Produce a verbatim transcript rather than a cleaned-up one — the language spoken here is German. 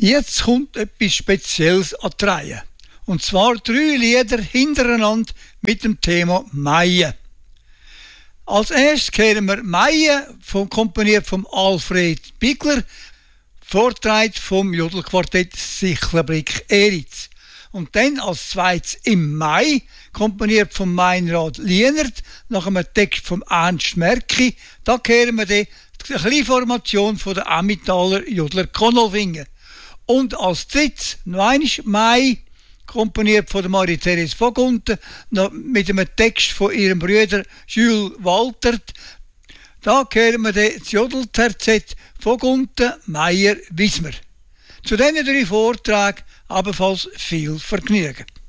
Jetzt kommt etwas Spezielles an die Reihe. Und zwar drei Lieder hintereinander mit dem Thema Maie. Als erstes hören wir Maie, vom, komponiert von Alfred Bigler, vorgetragen vom Jodelquartett Sichlerblick Eritz. Und dann als zweites Im Mai, komponiert von Meinrad Lienert, nach einem Text von Ernst Merki. Da hören wir die kleine Formation von der Emmentaler Jodler Konolfinger. Und als drittes noch einmal Mai, komponiert von der Marie-Therese Vogunten, mit einem Text von ihrem Bruder Jules Waltert. Da hören wir das Jodelterzett Vogunten, Meyer, Wismar. Zu diesen drei Vorträgen ebenfalls viel Vergnügen.